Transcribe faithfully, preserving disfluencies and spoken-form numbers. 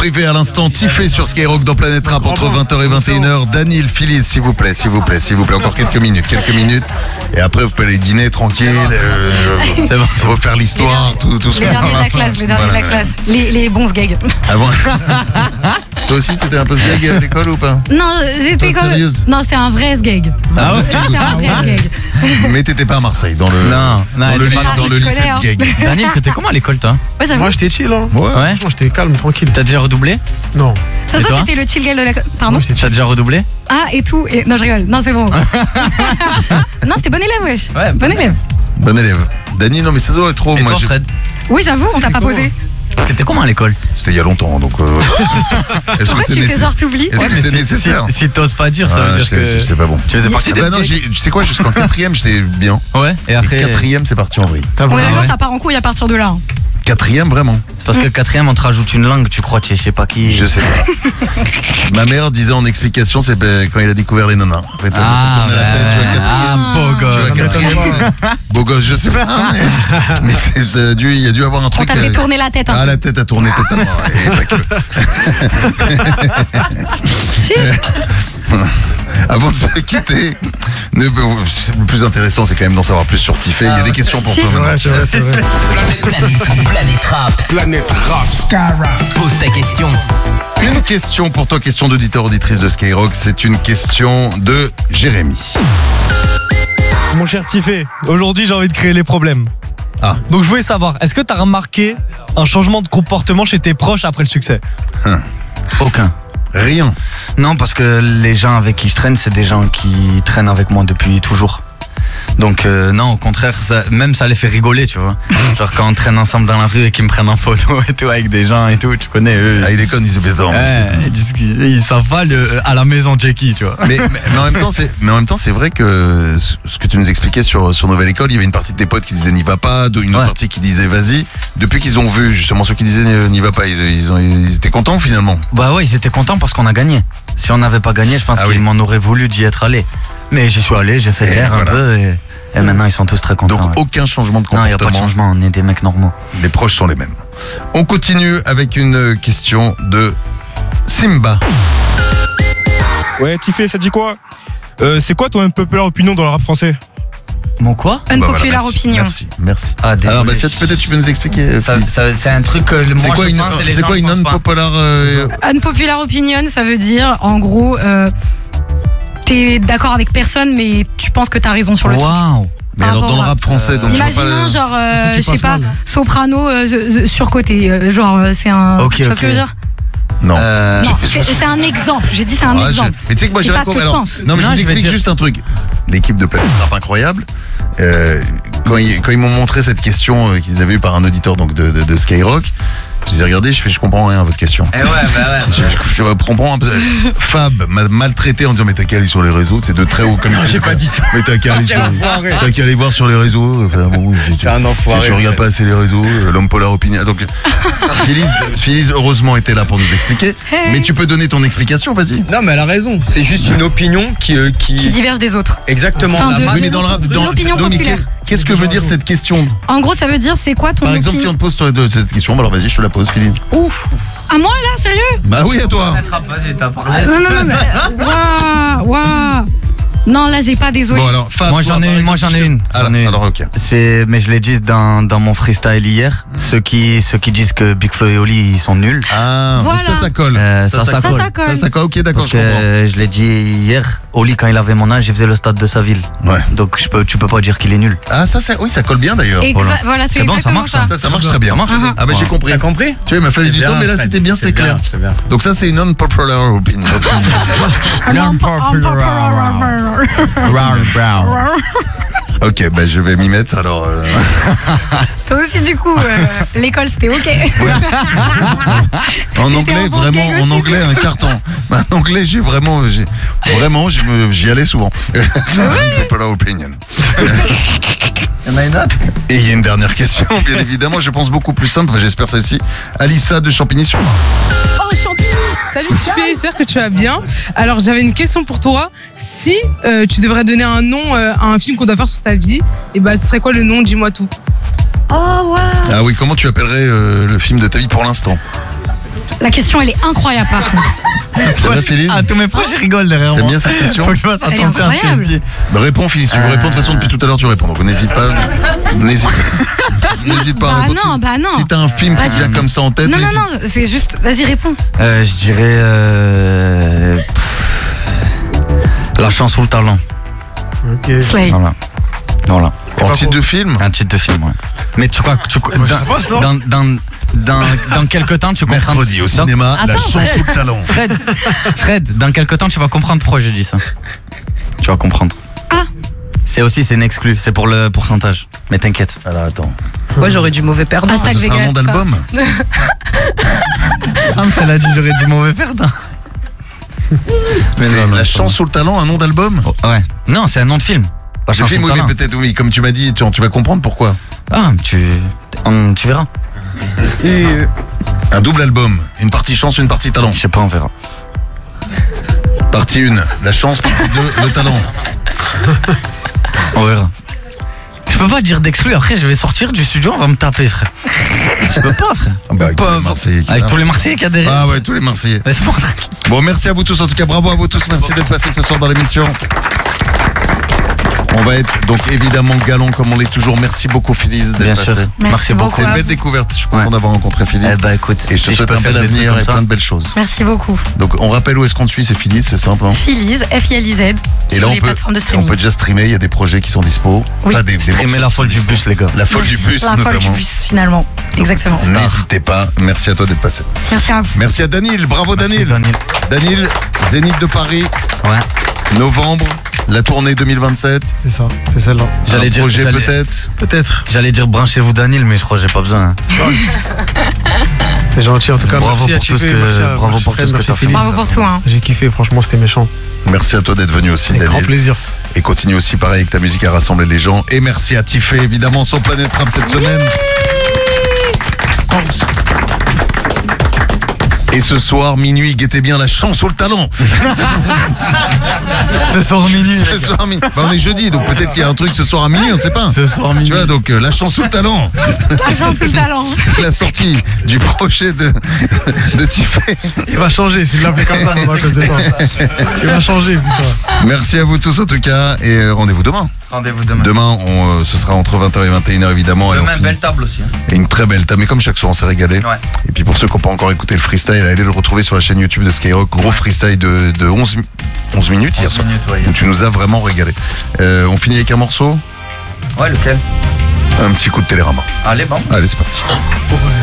privé à l'instant, Tiffé sur Skyrock dans Planète Rap entre vingt heures et vingt et une heures. Daniel, Phyllis, s'il vous plaît, s'il vous plaît, s'il vous plaît. Encore quelques minutes, quelques minutes. Et après, vous pouvez aller dîner tranquille. Euh, C'est bon. refaire l'histoire, tout, tout ce Les qu'on derniers de la classe, les derniers de la Voilà. classe. Les, les bons gags. Avant... Toi aussi, c'était un peu ce gag à l'école ou pas? Non, j'étais Toi, comme... sérieuse? Non, c'était un vrai gag. Ah ouais, C'était un vrai gag. Mais t'étais pas à Marseille, dans le, Non, non, dans elle le, était ly- pas dans le tu lycée connais, hein. de gag. Daniel, t'étais comment à l'école, toi? Ouais, j'avoue. Moi j'étais chill, hein. Ouais. Ouais. Franchement, j'étais calme, tranquille. T'as déjà redoublé? Non. Ça, Et ça, toi c'était le chill gag de la... Pardon? Moi j'étais T'as chill. déjà redoublé? Ah, et tout. Et... Non, je rigole. Non, c'est bon. Non, c'était bon élève, wesh. Ouais, Bon élève. Bon élève. Dani, non mais ça se voit trop. Et Moi, toi, j'ai- Fred? Oui, j'avoue, on t'a pas posé. T'étais comment à l'école? C'était il y a longtemps, donc. Euh... Est-ce que Pourquoi c'est tu fais nécessaire genre t'oublies? Est-ce que c'est nécessaire? Si, si t'oses pas dire, ça Ah, veut dire je sais- que. je sais pas bon. Tu faisais partie des. Bah non, j'ai- tu sais quoi, jusqu'en quatrième, j'étais bien. Ouais, et Et après. quatrième, c'est parti en vrille. T'as On est vraiment- d'accord, ouais. ça part en couille à partir de là. hein. Quatrième, vraiment. C'est parce que quatrième, on te rajoute une langue, tu crois, tu sais, je sais pas qui. Je sais pas. Ma mère disait en explication, c'est ben, quand il a découvert les nanas. En fait, ça Ah, me tournait la tête, tu vois, bah, quatrième. ah, beau Tu vois, gosse. quatrième, c'est- beau gosse, je sais pas, mais, mais c'est- ça a dû, il y a dû avoir un On truc. t'a fait euh, tourner la tête un Ah, peu. la tête a tourné totalement. Et pas que. Avant de se quitter, ne- le plus intéressant, c'est quand même d'en savoir plus sur Tiffé. Il y a des questions pour Si. toi maintenant. Ouais, c'est vrai, c'est vrai. Planète, Planète Rap. Planète Rap. Skyrock. Pose ta question. Une question pour toi, question d'auditeur auditrice de Skyrock. C'est une question de Jérémy. Mon cher Tiffé, aujourd'hui j'ai envie de créer les problèmes. Ah. Donc je voulais savoir, est-ce que tu as remarqué un changement de comportement chez tes proches après le succès? Aucun. Rien. Non, parce que les gens avec qui je traîne, c'est des gens qui traînent avec moi depuis toujours. Donc euh, non, au contraire, ça, même ça les fait rigoler, tu vois. Genre quand on traîne ensemble dans la rue et qu'ils me prennent en photo et tout avec des gens et tout, tu connais eux. Ah, il déconne, il se béton. Ouais, ils, disent qu'ils- ils savent pas le, à la maison Jackie, tu vois. Mais, mais, mais en même temps, c'est, mais en même temps, c'est vrai que ce ce que tu nous expliquais sur, sur Nouvelle École, il y avait une partie de tes potes qui disaient n'y va pas, une autre Ouais. partie qui disait vas-y. Depuis qu'ils ont vu justement ceux qui disaient euh, n'y va pas, ils, ils, ont, ils étaient contents finalement. Bah ouais, ils étaient contents parce qu'on a gagné. Si on n'avait pas gagné, je pense Ah qu'ils oui. m'en auraient voulu d'y être allé. Mais j'y suis allé, j'ai fait Et l'air voilà. un peu et, et maintenant ils sont tous très contents. Donc ouais. aucun changement de Non, il n'y a comportement. pas de changement, on est des mecs normaux. Les proches sont les mêmes. On continue avec une question de Simba. Ouais, Tiffé, ça dit quoi euh, C'est quoi ton unpopular opinion dans le rap français? Mon quoi? Bah voilà, Unpopular merci, opinion. Merci, merci. Ah, désolé. Alors bah tiens, peut-être tu peux nous expliquer. Ça- Philippe. ça- c'est un truc que moi c'est quoi je une, pense et les c'est gens quoi ne une pensent pas. unpopular euh, Unpopular opinion, ça veut dire, en gros, euh, t'es d'accord avec personne, mais tu penses que t'as raison sur le truc. Waouh! Mais par alors dans le rapport à- rap français, donc je vois Imaginons, pas le- genre, euh, truc qui je sais passe pas, mal. soprano euh, z- z- surcoté. euh, genre, euh, c'est un. Ok, tu vois ok. ce que je veux dire? Non. Euh, Non, c'est c'est un exemple. J'ai dit c'est un Ah, je- exemple. Mais tu sais que moi C'est j'ai pas la ce que je alors, pense. Non mais Non, je je vous vais explique dire- juste un truc. L'équipe de Planète Rap incroyable. euh, quand ils, quand ils m'ont montré cette question euh, qu'ils avaient eue par un auditeur donc de, de, de Skyrock, je les ai regardés, je fais je comprends rien à votre question. Eh ouais, bah Je, ouais. je- je comprends un peu. Fab m'a maltraité en disant mais t'as qu'à aller sur les réseaux, c'est de très haut comme J'ai pas dit ça. Mais t'as qu'à aller, sur- t'as qu'à aller voir sur les réseaux. Enfin, bon, tu, tu, un enfoiré. tu regardes pas assez les réseaux, euh, l'homme polar opinion. Donc Phyllis, Phyllis heureusement était là pour nous expliquer. Hey. Mais tu peux donner ton explication, vas-y. Non, mais elle a raison. C'est juste une opinion qui. euh, qui... Qui diverge des autres. Exactement. Enfin, La de- masse- Oui, mais dans le rap, dans, L'opinion donc, populaire. qu'est- qu'est-ce que veut dire cette question? En gros, ça veut dire c'est quoi ton Par exemple, si opinion. on te pose toi, de- cette question, bah alors vas-y, je te la pose, Phyllis. Ouf. À moi là, sérieux? Bah oui, à toi. Vas-y, t'as parlé. Non, non, non, mais. Waouh, waouh. Non, là, j'ai pas, désolé. Bon alors, Fab, Moi, toi, j'en ai par une, moi, exemple, j'en ai une, Alors, j'en ai une. alors, ok. C'est, mais je l'ai dit dans, dans mon freestyle hier. Ceux qui, ceux qui disent que Big Flo et Oli ils sont nuls. Ah, Voilà. donc ça, ça colle. Euh, ça, ça Ça, colle. ça colle. Ça, ça colle. Ok, d'accord, Parce je comprends. que je l'ai dit hier, Oli quand il avait mon âge, il faisait le stade de sa ville. Ouais. Donc je peux, tu peux pas dire qu'il est nul. Ah, ça, ça, oui, ça colle bien d'ailleurs. Exa- Voilà. Voilà, c'est C'est bon, ça exactement marche, ça. hein. Ça, ça marche très bien. Ça marche. Ah, Ah bah j'ai compris. T'as compris? Tu vois, il m'a fallu du temps, mais là c'était bien, c'était clair. C'est bien. Donc ça, c'est une unpopular opinion. Ok, bah je vais m'y mettre alors. euh, Toi aussi, du coup, euh, l'école, c'était OK. En T'étais anglais, un bon vraiment, gag en aussi, anglais, un carton. En anglais, j'ai vraiment, j'ai, vraiment, je me- j'y allais souvent. Unpopular opinion. Il y en a une autre. Et il y a une dernière question, bien évidemment, je pense beaucoup plus simple, enfin, j'espère celle-ci. Alissa de Champigny-sur-Marne. Oh, champignon. Salut Tiffé, j'espère que tu vas bien. Alors j'avais une question pour toi. Si euh, tu devrais donner un nom euh, à un film qu'on doit faire sur ta vie, et ben ce serait quoi le nom? Dis-moi tout. Oh, waouh. Ah oui, comment tu appellerais euh, le film de ta vie pour l'instant? La question, elle est incroyable par contre. Ça va, Félix? Ah, tous mes proches ils rigolent derrière moi. T'aimes bien cette question? Faut que je fasse Elle est attention à ce que je incroyable. dis. Bah, réponds, Félix. Tu veux Euh, répondre. De toute façon, depuis tout à l'heure, tu réponds. Donc, n'hésite pas. N'hésite N'hésite pas à Bah répondre. non, Si- bah non. Si t'as un film qui Bah, te vient comme ça en tête, Non, non, n'hésite. non, c'est juste. Vas-y, réponds. Euh, je dirais. Euh... La chance ou le talent. Ok. Slay. Voilà. Voilà. En titre de film? Un titre de film, ouais. Mais tu crois que tu. Moi, je sais pas, sinon. Dans, dans, dans, dans quelques temps, tu comprends. Mercredi au Dans- cinéma, La Attends, chance Fred, ou le talent. Fred, Fred, dans quelques temps, tu vas comprendre pourquoi je dis ça. Tu vas comprendre. Ah. C'est aussi, c'est une exclue, c'est pour le pourcentage. Mais t'inquiète. Alors, attends. Moi, j'aurais du mauvais perdant. Hashtag Ce sera un vegan, nom d'album? Ah, mais ça l'a dit, j'aurais du mauvais perdant. Mais C'est non, non, La c'est chance ou le talent, un nom d'album? Oh, ouais. Non, c'est un nom de film. La Le chance film, ou oui, le mais talent. peut-être, oui. Comme tu m'as dit, tu, tu vas comprendre pourquoi. Ah, tu, on- tu verras. Euh, Un double album. Une partie chance, une partie talent. Je sais pas, on verra. Partie un, la chance. Partie deux, le talent. On verra. Je peux pas dire d'exclus, après je vais sortir du studio, on va me taper, frère. Je peux pas, frère. Ah bah, avec tous les Pas- Marseillais qui Avec viennent. tous les Marseillais qu'il y a derrière. Ah ouais, tous les Marseillais. Laisse-moi tranquille. Bon, merci à vous tous. En tout cas, bravo à vous tous. Merci d'être passés ce soir dans l'émission. On va être donc évidemment galant comme on l'est toujours. Merci beaucoup, Phyllis, d'être Bien passé. sûr. Merci beaucoup. C'est une à belle vous. découverte. Je suis content Ouais. d'avoir rencontré Phyllis. Eh bah écoute, Et je te si je souhaite peux un faire bel des trucs avenir comme et ça. plein de belles choses. Merci beaucoup. Donc, on rappelle où est-ce qu'on te suit, c'est Phyllis, c'est simple. Hein. Philiz, F I L I Z. Et Sur là, on les peut, plateformes de on streaming. peut déjà streamer. Il y a des projets qui sont dispo. Oui. Enfin, des, des Streamer morceaux la folle qui sont du bus, les gars. dispo. La folle du bus, La folle notamment. du bus, finalement. Exactement. N'hésitez pas. Merci à toi d'être passé. Merci à vous. Merci à Daniel. Bravo, Merci, Daniel. Daniel. Daniel, Zénith de Paris, Ouais. novembre, la tournée deux mille vingt-sept. C'est ça, c'est celle-là. J'allais Un dire, projet j'allais- peut-être. Peut-être. J'allais dire branchez-vous Daniel, mais je crois que j'ai pas besoin. hein. C'est gentil en tout cas. Bravo merci à pour tout ce Tiffé, que- merci à- bravo merci pour tout Fred, ce que merci t'as fait. Phyllis. Bravo pour tout. Hein. J'ai kiffé, franchement, c'était méchant. Merci à toi d'être venu aussi, Avec grand Daniel. plaisir. Et continue aussi pareil avec ta musique à rassembler les gens. Et merci à Tiffé, évidemment, sur Planète Rap cette semaine. Et ce soir, minuit, guettez bien la chance ou le talent. Ce soir minuit. Ce soir, minuit. Bah, on est jeudi, donc peut-être qu'il y a un truc ce soir à minuit, on sait pas. Ce soir minuit. Tu vois, donc euh, la chance ou le talent. La chance ou le talent. La sortie du projet de, de Tiffé. Il va changer s'il l'appelait comme ça, non, à cause de toi. Il va changer, putain. Merci à vous tous en tout cas. Et euh, rendez-vous demain. Rendez-vous demain. Demain, on, euh, ce sera entre vingt heures et vingt et une heures évidemment. Et on Demain, finit- belle table aussi. hein. Et une très belle table. Mais comme chaque soir, on s'est régalé. Ouais. Et puis pour ceux qui n'ont pas encore écouté le freestyle, allez le retrouver sur la chaîne YouTube de Skyrock. Gros freestyle de, de onze, onze minutes hier onze soir. minutes, ouais. Où tu nous as vraiment régalé. Euh, on finit avec un morceau, Ouais, lequel un petit coup de Télérama. Allez, bon. Allez, c'est parti.